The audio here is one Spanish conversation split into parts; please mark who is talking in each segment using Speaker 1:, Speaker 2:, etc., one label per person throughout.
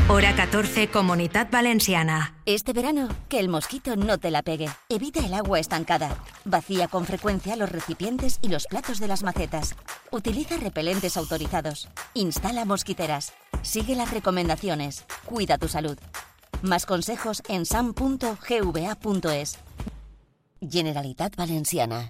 Speaker 1: Hora 14, Comunitat Valenciana.
Speaker 2: Este verano, que el mosquito no te la pegue. Evita el agua estancada. Vacía con frecuencia los recipientes y los platos de las macetas. Utiliza repelentes autorizados. Instala mosquiteras. Sigue las recomendaciones. Cuida tu salud. Más consejos en sam.gva.es. Generalitat Valenciana.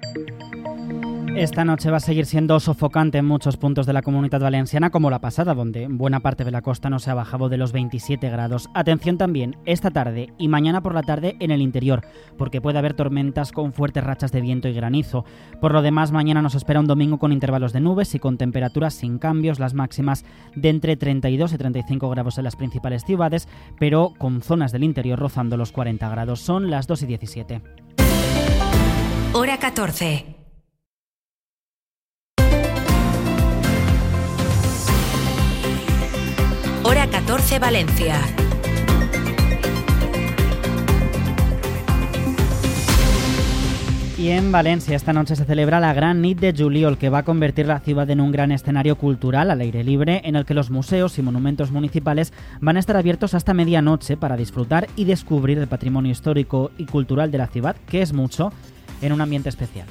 Speaker 3: Esta noche va a seguir siendo sofocante en muchos puntos de la Comunitat Valenciana, como la pasada, donde buena parte de la costa no se ha bajado de los 27 grados. Atención también esta tarde y mañana por la tarde en el interior, porque puede haber tormentas con fuertes rachas de viento y granizo. Por lo demás, mañana nos espera un domingo con intervalos de nubes y con temperaturas sin cambios, las máximas de entre 32 y 35 grados en las principales ciudades, pero con zonas del interior rozando los 40 grados. Son las 2:17.
Speaker 1: Hora 14. Hora 14, Valencia.
Speaker 3: Y en Valencia esta noche se celebra la Gran Nit de Juliol, que va a convertir la ciudad en un gran escenario cultural al aire libre, en el que los museos y monumentos municipales van a estar abiertos hasta medianoche para disfrutar y descubrir el patrimonio histórico y cultural de la ciudad, que es mucho, en un ambiente especial.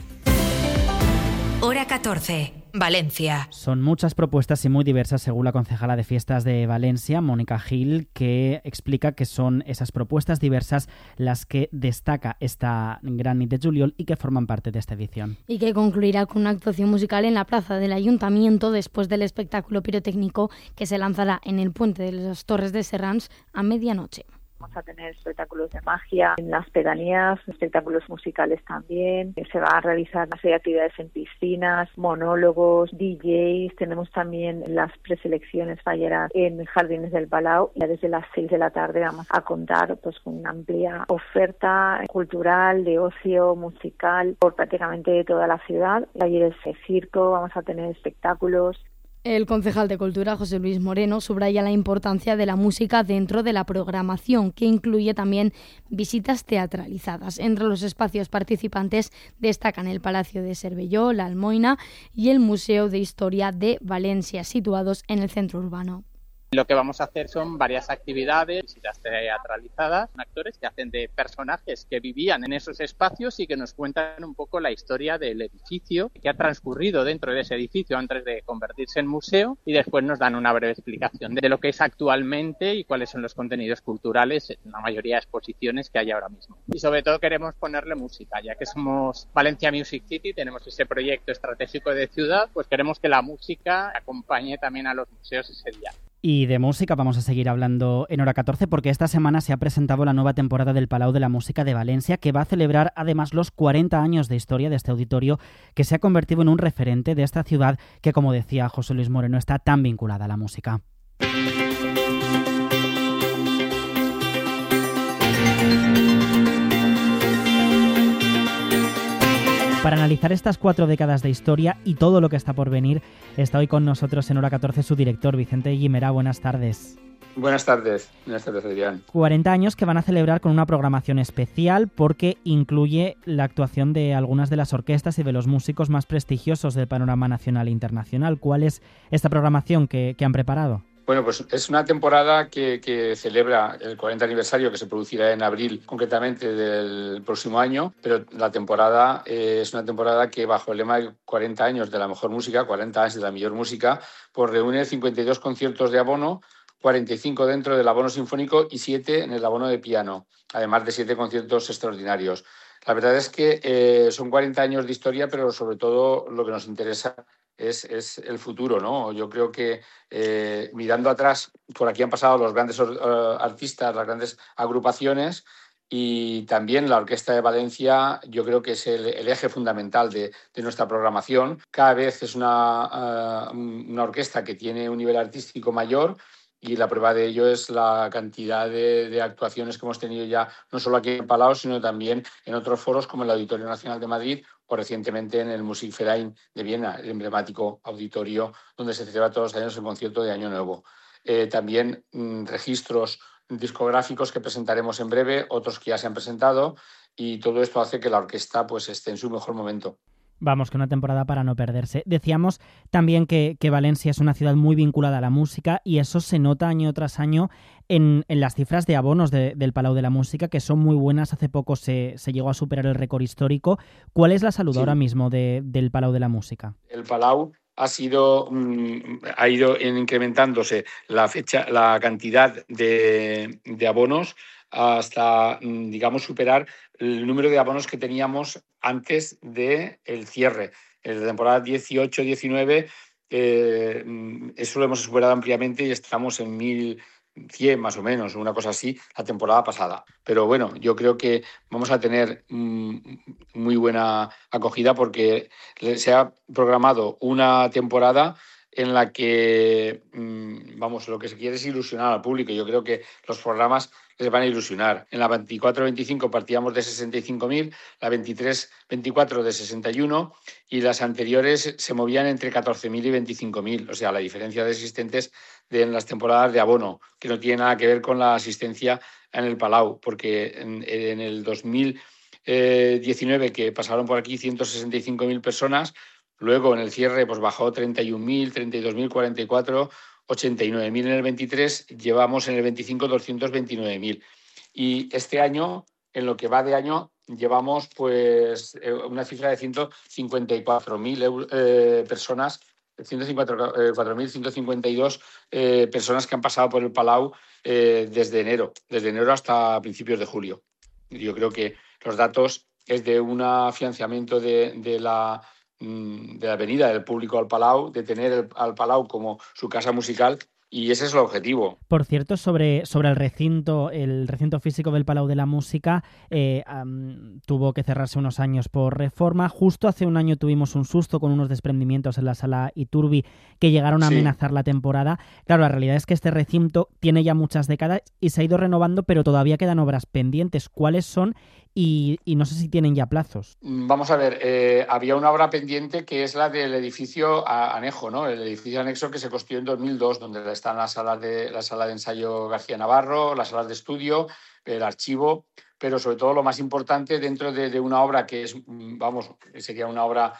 Speaker 1: Hora 14, Valencia.
Speaker 3: Son muchas propuestas y muy diversas, según la concejala de Fiestas de Valencia, Mónica Gil, que explica que son esas propuestas diversas las que destaca esta Gran Nit de Juliol y que forman parte de esta edición.
Speaker 4: Y que concluirá con una actuación musical en la plaza del Ayuntamiento después del espectáculo pirotécnico que se lanzará en el puente de las Torres de Serrans a medianoche.
Speaker 5: Vamos a tener espectáculos de magia en las pedanías, espectáculos musicales también. Se va a realizar una serie de actividades en piscinas, monólogos, DJs. Tenemos también las preselecciones falleras en Jardines del Palau. Ya desde las 6 de la tarde vamos a contar pues con una amplia oferta cultural, de ocio, musical, por prácticamente toda la ciudad. Talleres de circo, vamos a tener espectáculos.
Speaker 4: El concejal de Cultura, José Luis Moreno, subraya la importancia de la música dentro de la programación, que incluye también visitas teatralizadas. Entre los espacios participantes destacan el Palacio de Cervelló, la Almoina y el Museo de Historia de Valencia, situados en el centro urbano.
Speaker 6: Lo que vamos a hacer son varias actividades, visitas teatralizadas, actores que hacen de personajes que vivían en esos espacios y que nos cuentan un poco la historia del edificio que ha transcurrido dentro de ese edificio antes de convertirse en museo, y después nos dan una breve explicación de lo que es actualmente y cuáles son los contenidos culturales en la mayoría de exposiciones que hay ahora mismo. Y sobre todo queremos ponerle música, ya que somos Valencia Music City, tenemos ese proyecto estratégico de ciudad, pues queremos que la música acompañe también a los museos ese día.
Speaker 3: Y de música vamos a seguir hablando en Hora 14 porque esta semana se ha presentado la nueva temporada del Palau de la Música de Valencia, que va a celebrar además los 40 años de historia de este auditorio, que se ha convertido en un referente de esta ciudad que, como decía José Luis Moreno, está tan vinculada a la música. Para analizar estas 4 décadas de historia y todo lo que está por venir, está hoy con nosotros en Hora 14 su director, Vicente Guimerá. Buenas tardes.
Speaker 7: Buenas tardes, Adrián.
Speaker 3: 40 años que van a celebrar con una programación especial porque incluye la actuación de algunas de las orquestas y de los músicos más prestigiosos del panorama nacional e internacional. ¿Cuál es esta programación que han preparado?
Speaker 7: Bueno, pues es una temporada que celebra el 40 aniversario, que se producirá en abril concretamente del próximo año, pero la temporada es una temporada que, bajo el lema de 40 años de la mejor música, 40 años de la mejor música, pues reúne 52 conciertos de abono, 45 dentro del abono sinfónico y 7 en el abono de piano, además de 7 conciertos extraordinarios. La verdad es que son 40 años de historia, pero sobre todo lo que nos interesa es el futuro, ¿no? Yo creo que mirando atrás, por aquí han pasado los grandes artistas, las grandes agrupaciones, y también la Orquesta de Valencia, yo creo que es el eje fundamental de nuestra programación. Cada vez es una orquesta que tiene un nivel artístico mayor, y la prueba de ello es la cantidad de actuaciones que hemos tenido ya, no solo aquí en Palau, sino también en otros foros como el Auditorio Nacional de Madrid o recientemente en el Musikverein de Viena, el emblemático auditorio donde se celebra todos los años el concierto de Año Nuevo. También registros discográficos que presentaremos en breve, otros que ya se han presentado, y todo esto hace que la orquesta pues esté en su mejor momento.
Speaker 3: Vamos, que una temporada para no perderse. Decíamos también que Valencia es una ciudad muy vinculada a la música y eso se nota año tras año en las cifras de abonos del Palau de la Música, que son muy buenas. Hace poco se llegó a superar el récord histórico. ¿Cuál es la salud ahora mismo del Palau de la Música?
Speaker 7: El Palau ha ido incrementándose la cantidad de abonos hasta, digamos, superar el número de abonos que teníamos antes del cierre. En la temporada 18-19 eso lo hemos superado ampliamente y estamos en 1.100 más o menos, una cosa así, la temporada pasada. Pero bueno, yo creo que vamos a tener muy buena acogida porque se ha programado una temporada en la que, lo que se quiere es ilusionar al público. Yo creo que los programas les van a ilusionar. En la 24-25 partíamos de 65.000, la 23-24 de 61 y las anteriores se movían entre 14.000 y 25.000. O sea, la diferencia de asistentes en las temporadas de abono, que no tiene nada que ver con la asistencia en el Palau, porque en el 2019, que pasaron por aquí 165.000 personas, luego en el cierre pues bajó 31.000, 32.000, 44, 89.000 en el 23, llevamos en el 25 229.000. Y este año, en lo que va de año, llevamos pues una cifra de 154.000 personas, 4.152 personas que han pasado por el Palau desde enero hasta principios de julio. Yo creo que los datos es de un afianzamiento de la venida del público al Palau, de tener al Palau como su casa musical, y ese es el objetivo.
Speaker 3: Por cierto, sobre el recinto físico del Palau de la Música, tuvo que cerrarse unos años por reforma. Justo hace un año tuvimos un susto con unos desprendimientos en la sala Iturbi que llegaron a amenazar la temporada. Claro, la realidad es que este recinto tiene ya muchas décadas y se ha ido renovando, pero todavía quedan obras pendientes. ¿Cuáles son? Y no sé si tienen ya plazos.
Speaker 7: Vamos a ver, había una obra pendiente que es la del edificio anejo, ¿no? El edificio anexo que se construyó en 2002, donde están la sala de ensayo García Navarro, las salas de estudio, el archivo, pero sobre todo lo más importante dentro de una obra que es, sería una obra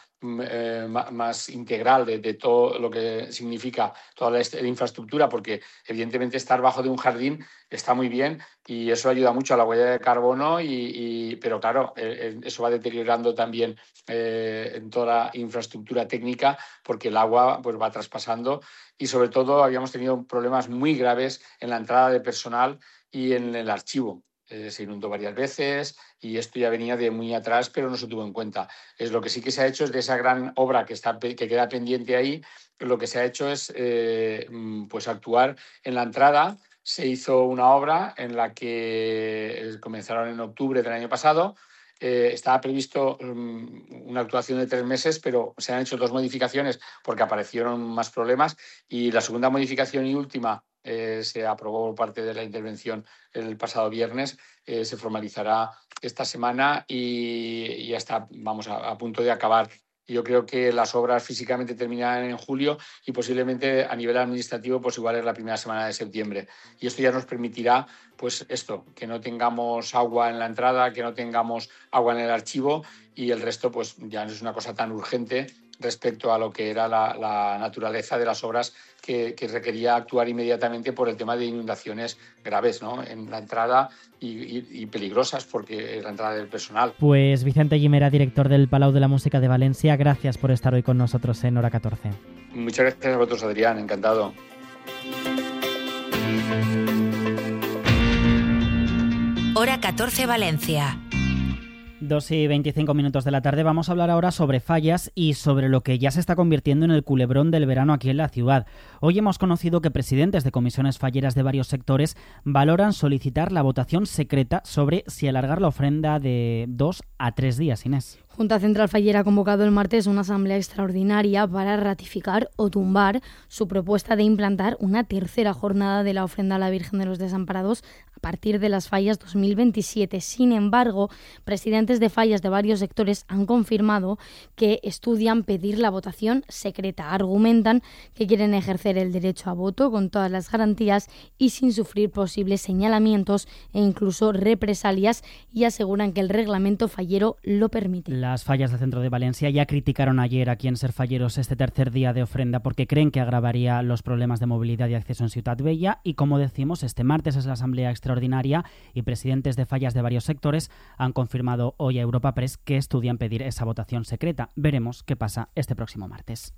Speaker 7: más integral de todo lo que significa toda la infraestructura, porque evidentemente estar bajo de un jardín está muy bien y eso ayuda mucho a la huella de carbono, pero claro, eso va deteriorando también en toda la infraestructura técnica porque el agua pues va traspasando y sobre todo habíamos tenido problemas muy graves en la entrada de personal y en el archivo. Se inundó varias veces y esto ya venía de muy atrás, pero no se tuvo en cuenta. Lo que sí que se ha hecho es de esa gran obra que queda pendiente ahí, lo que se ha hecho es pues actuar en la entrada. Se hizo una obra en la que comenzaron en octubre del año pasado. Estaba previsto una actuación de 3 meses, pero se han hecho 2 modificaciones porque aparecieron más problemas y la segunda modificación y última se aprobó por parte de la intervención el pasado viernes, se formalizará esta semana y ya está, a punto de acabar. Yo creo que las obras físicamente terminarán en julio y posiblemente a nivel administrativo pues igual es la primera semana de septiembre. Y esto ya nos permitirá pues que no tengamos agua en la entrada, que no tengamos agua en el archivo y el resto pues ya no es una cosa tan urgente respecto a lo que era la naturaleza de las obras que requería actuar inmediatamente por el tema de inundaciones graves, ¿no? En la entrada y peligrosas porque la entrada del personal.
Speaker 3: Pues Vicente Guimera, director del Palau de la Música de Valencia, gracias por estar hoy con nosotros en Hora 14.
Speaker 7: Muchas gracias a vosotros, Adrián, encantado.
Speaker 1: Hora 14 Valencia.
Speaker 3: 2:25 de la tarde. Vamos a hablar ahora sobre fallas y sobre lo que ya se está convirtiendo en el culebrón del verano aquí en la ciudad. Hoy hemos conocido que presidentes de comisiones falleras de varios sectores valoran solicitar la votación secreta sobre si alargar la ofrenda de 2 a 3 días, Inés.
Speaker 4: Junta Central Fallera ha convocado el martes una asamblea extraordinaria para ratificar o tumbar su propuesta de implantar una tercera jornada de la ofrenda a la Virgen de los Desamparados a partir de las fallas 2027. Sin embargo, presidentes de fallas de varios sectores han confirmado que estudian pedir la votación secreta. Argumentan que quieren ejercer el derecho a voto con todas las garantías y sin sufrir posibles señalamientos e incluso represalias y aseguran que el reglamento fallero lo permite.
Speaker 3: Las Fallas del centro de Valencia ya criticaron ayer aquí en Ser Falleros este tercer día de ofrenda porque creen que agravaría los problemas de movilidad y acceso en Ciutat Vella y, como decimos, este martes es la asamblea extraordinaria y presidentes de fallas de varios sectores han confirmado hoy a Europa Press que estudian pedir esa votación secreta. Veremos qué pasa este próximo martes.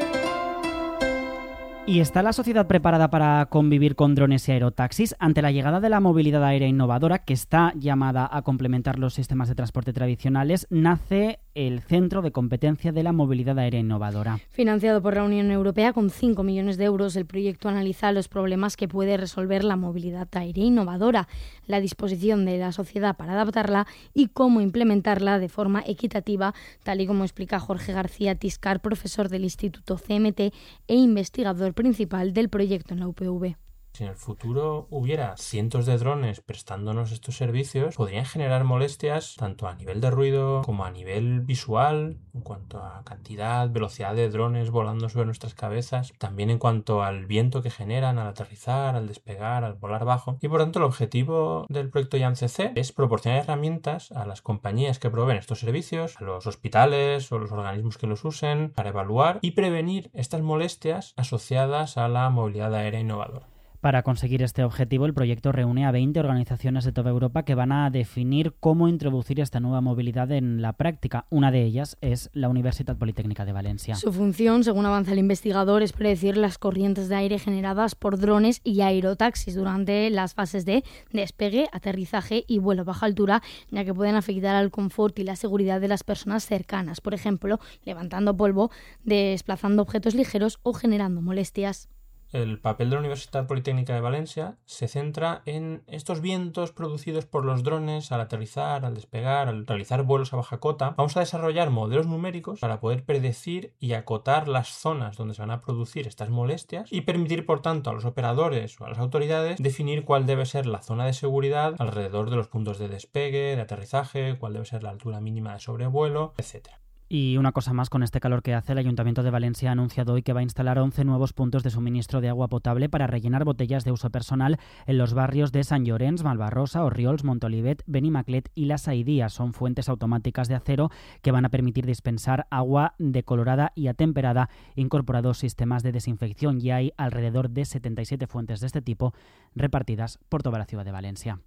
Speaker 3: ¿Y está la sociedad preparada para convivir con drones y aerotaxis? Ante la llegada de la movilidad aérea innovadora, que está llamada a complementar los sistemas de transporte tradicionales, nace el Centro de Competencia de la Movilidad Aérea Innovadora.
Speaker 4: Financiado por la Unión Europea con 5 millones de euros, el proyecto analiza los problemas que puede resolver la movilidad aérea innovadora, la disposición de la sociedad para adaptarla y cómo implementarla de forma equitativa, tal y como explica Jorge García Tiscar, profesor del Instituto CMT e investigador principal del proyecto en la UPV.
Speaker 8: Si en el futuro hubiera cientos de drones prestándonos estos servicios, podrían generar molestias tanto a nivel de ruido como a nivel visual, en cuanto a cantidad, velocidad de drones volando sobre nuestras cabezas, también en cuanto al viento que generan al aterrizar, al despegar, al volar bajo. Y por tanto el objetivo del proyecto YAMCC es proporcionar herramientas a las compañías que proveen estos servicios, a los hospitales o los organismos que los usen, para evaluar y prevenir estas molestias asociadas a la movilidad aérea innovadora.
Speaker 3: Para conseguir este objetivo, el proyecto reúne a 20 organizaciones de toda Europa que van a definir cómo introducir esta nueva movilidad en la práctica. Una de ellas es la Universitat Politécnica de Valencia.
Speaker 4: Su función, según avanza el investigador, es predecir las corrientes de aire generadas por drones y aerotaxis durante las fases de despegue, aterrizaje y vuelo a baja altura, ya que pueden afectar al confort y la seguridad de las personas cercanas, por ejemplo, levantando polvo, desplazando objetos ligeros o generando molestias.
Speaker 8: El papel de la Universitat Politécnica de Valencia se centra en estos vientos producidos por los drones al aterrizar, al despegar, al realizar vuelos a baja cota. Vamos a desarrollar modelos numéricos para poder predecir y acotar las zonas donde se van a producir estas molestias y permitir, por tanto, a los operadores o a las autoridades definir cuál debe ser la zona de seguridad alrededor de los puntos de despegue, de aterrizaje, cuál debe ser la altura mínima de sobrevuelo, etc.
Speaker 3: Y una cosa más, con este calor que hace, el Ayuntamiento de Valencia ha anunciado hoy que va a instalar 11 nuevos puntos de suministro de agua potable para rellenar botellas de uso personal en los barrios de Sant Llorenç, Malvarrosa, Orriols, Montolivet, Benimaclet y La Saidía. Son fuentes automáticas de acero que van a permitir dispensar agua decolorada y atemperada, incorporados sistemas de desinfección, y hay alrededor de 77 fuentes de este tipo repartidas por toda la ciudad de Valencia.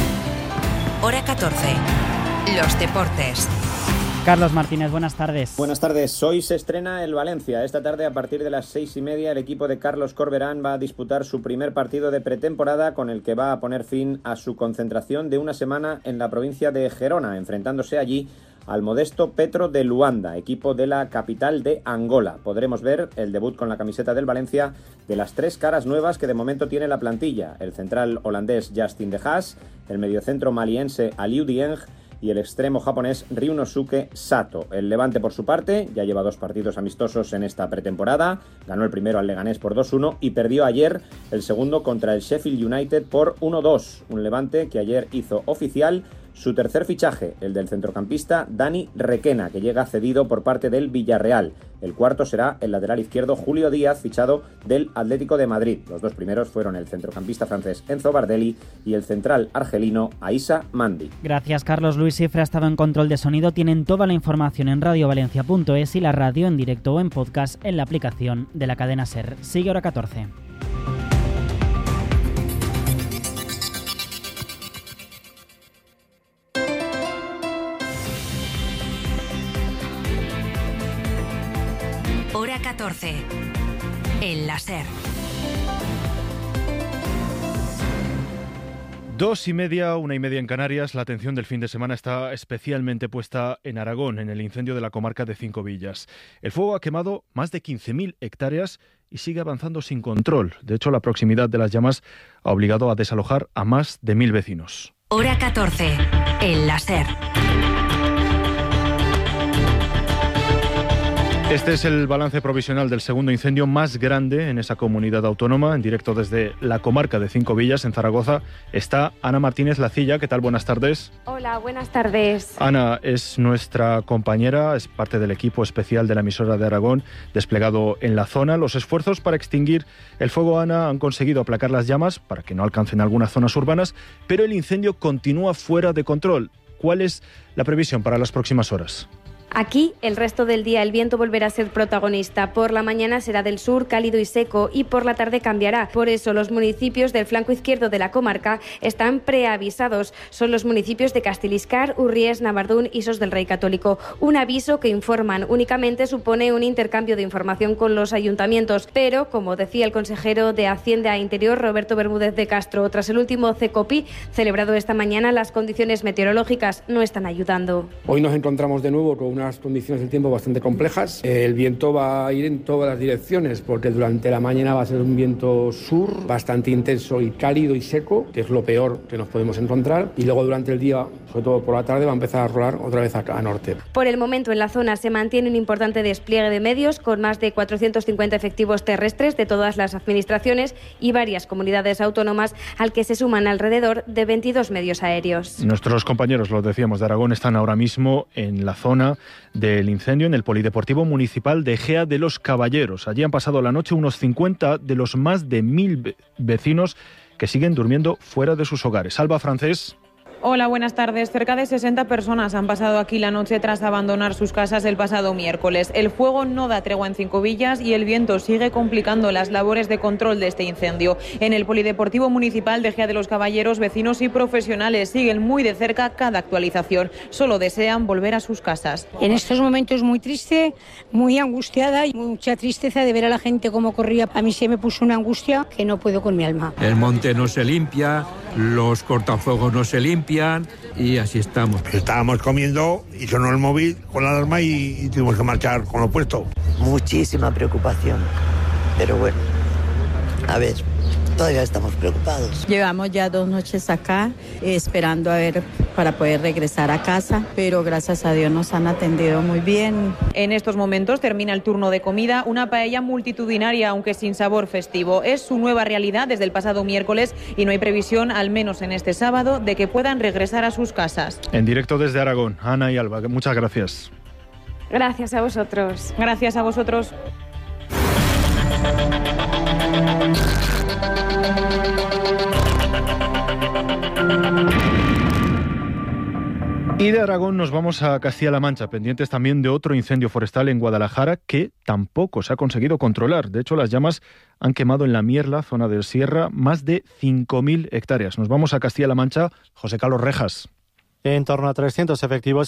Speaker 1: Hora 14. Los deportes.
Speaker 3: Carlos Martínez, buenas tardes.
Speaker 9: Buenas tardes. Hoy se estrena el Valencia. Esta tarde, a partir de las 6:30, el equipo de Carlos Corberán va a disputar su primer partido de pretemporada, con el que va a poner fin a su concentración de una semana en la provincia de Gerona, enfrentándose allí al modesto Petro de Luanda, equipo de la capital de Angola. Podremos ver el debut con la camiseta del Valencia de las 3 caras nuevas que de momento tiene la plantilla: el central holandés Justin De Haas, el mediocentro maliense Aliou Dieng y el extremo japonés Ryunosuke Sato. El Levante, por su parte, ya lleva 2 partidos amistosos en esta pretemporada. Ganó el primero al Leganés por 2-1 y perdió ayer el segundo contra el Sheffield United por 1-2. Un Levante que ayer hizo oficial su tercer fichaje, el del centrocampista Dani Requena, que llega cedido por parte del Villarreal. El cuarto será el lateral izquierdo Julio Díaz, fichado del Atlético de Madrid. Los 2 primeros fueron el centrocampista francés Enzo Bardelli y el central argelino Aissa Mandi.
Speaker 3: Gracias, Carlos. Luis Cifra ha estado en control de sonido. Tienen toda la información en radiovalencia.es y la radio en directo o en podcast en la aplicación de la cadena SER. Sigue Hora 14.
Speaker 1: Hora 14. El láser.
Speaker 10: 2:30, 1:30 en Canarias. La atención del fin de semana está especialmente puesta en Aragón, en el incendio de la comarca de Cinco Villas. El fuego ha quemado más de 15.000 hectáreas y sigue avanzando sin control. De hecho, la proximidad de las llamas ha obligado a desalojar a más de 1.000 vecinos.
Speaker 1: Hora 14. El láser.
Speaker 10: Este es el balance provisional del segundo incendio más grande en esa comunidad autónoma. En directo desde la comarca de Cinco Villas, en Zaragoza, está Ana Martínez Lacilla. ¿Qué tal? Buenas tardes.
Speaker 11: Hola, buenas tardes.
Speaker 10: Ana es nuestra compañera, es parte del equipo especial de la emisora de Aragón desplegado en la zona. Los esfuerzos para extinguir el fuego, Ana, han conseguido aplacar las llamas para que no alcancen algunas zonas urbanas, pero el incendio continúa fuera de control. ¿Cuál es la previsión para las próximas horas?
Speaker 11: Aquí, el resto del día, el viento volverá a ser protagonista. Por la mañana será del sur, cálido y seco, y por la tarde cambiará. Por eso, los municipios del flanco izquierdo de la comarca están preavisados. Son los municipios de Castiliscar, Urries, Navardún y Sos del Rey Católico. Un aviso que informan únicamente supone un intercambio de información con los ayuntamientos. Pero, como decía el consejero de Hacienda e Interior, Roberto Bermúdez de Castro, tras el último CECOPI celebrado esta mañana, las condiciones meteorológicas no están ayudando.
Speaker 12: Hoy nos encontramos de nuevo con unas condiciones del tiempo bastante complejas. El viento va a ir en todas las direcciones porque durante la mañana va a ser un viento sur bastante intenso y cálido y seco, que es lo peor que nos podemos encontrar, y luego durante el día, sobre todo por la tarde, va a empezar a rolar otra vez a norte.
Speaker 11: Por el momento en la zona se mantiene un importante despliegue de medios con más de 450 efectivos terrestres de todas las administraciones y varias comunidades autónomas, al que se suman alrededor de 22 medios aéreos.
Speaker 10: Nuestros compañeros, lo decíamos, de Aragón están ahora mismo en la zona del incendio en el Polideportivo Municipal de Ejea de los Caballeros. Allí han pasado la noche unos 50 de los más de 1000 vecinos que siguen durmiendo fuera de sus hogares. Alba Francés.
Speaker 13: Hola, buenas tardes. Cerca de 60 personas han pasado aquí la noche tras abandonar sus casas el pasado miércoles. El fuego no da tregua en Cinco Villas y el viento sigue complicando las labores de control de este incendio. En el Polideportivo Municipal de Ejea de los Caballeros, vecinos y profesionales siguen muy de cerca cada actualización. Solo desean volver a sus casas.
Speaker 14: En estos momentos muy triste, muy angustiada y mucha tristeza de ver a la gente cómo corría. A mí se me puso una angustia que no puedo con mi alma.
Speaker 15: El monte no se limpia, los cortafuegos no se limpian y así estamos.
Speaker 16: Estábamos comiendo y sonó el móvil con la alarma y tuvimos que marchar con lo puesto.
Speaker 17: Muchísima preocupación, pero bueno, a ver, todavía estamos preocupados.
Speaker 18: Llevamos ya 2 noches acá esperando a ver para poder regresar a casa, pero gracias a Dios nos han atendido muy bien.
Speaker 13: En estos momentos termina el turno de comida, una paella multitudinaria aunque sin sabor festivo. Es su nueva realidad desde el pasado miércoles y no hay previsión, al menos en este sábado, de que puedan regresar a sus casas.
Speaker 10: En directo desde Aragón, Ana y Alba, muchas gracias.
Speaker 11: Gracias a vosotros.
Speaker 13: Gracias a vosotros.
Speaker 10: Y de Aragón nos vamos a Castilla-La Mancha, pendientes también de otro incendio forestal en Guadalajara que tampoco se ha conseguido controlar. De hecho, las llamas han quemado en la Mierla, zona del Sierra, más de 5.000 hectáreas. Nos vamos a Castilla-La Mancha. José Carlos Rejas.
Speaker 19: En torno a 300 efectivos